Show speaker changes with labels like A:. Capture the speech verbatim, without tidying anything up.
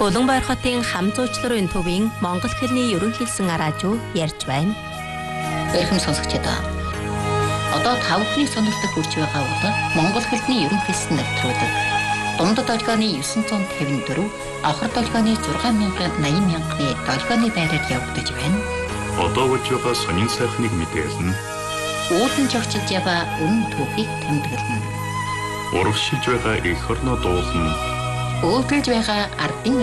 A: Улаанбаяр хотын хам зуучларын төвийн монгол хэлний ерөнхийлсэн араажуу ярьж байна.
B: Эрхэм сонсогчдоо. Одоо тавхны сонирхолтой хүрч байгаа бол монгол хэлний ерөнхийлсэн нэвтрүүлэг. Дундад долгионы дев'ять п'ятдесят четыре, авхар долгионы шесть мянган восемьдесят мянганы долгионы байраар явагдаж байна.
C: Одоо болж байгаа сонин сайхныг мэдээлнэ.
B: Уулын жогчилж яваа өмнө түүхийг тэмдэглэнэ.
C: Урагшилж байгаа эх орноо дуулна.
B: Өөдөлж байгаа ардын